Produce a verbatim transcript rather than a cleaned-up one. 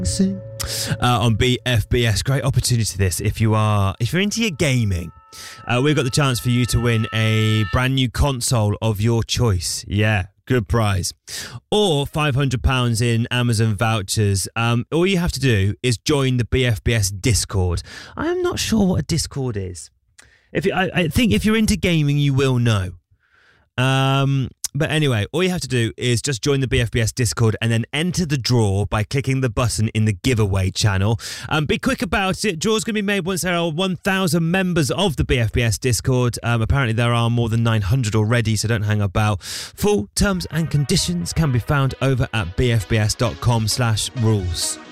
uh, on B F B S. Great opportunity this if you are if you're into your gaming. Uh, we've got the chance for you to win a brand new console of your choice. Yeah, good prize. Or five hundred pounds in Amazon vouchers. Um, all you have to do is join the B F B S Discord. I am not sure what a Discord is. If you, I, I think if you're into gaming, you will know. Um, but anyway, all you have to do is just join the B F B S Discord and then enter the draw by clicking the button in the giveaway channel. Um, be quick about it. Draw's going to be made once there are one thousand members of the B F B S Discord. Um, apparently there are more than nine hundred already, so don't hang about. Full terms and conditions can be found over at bfbs.com slash rules.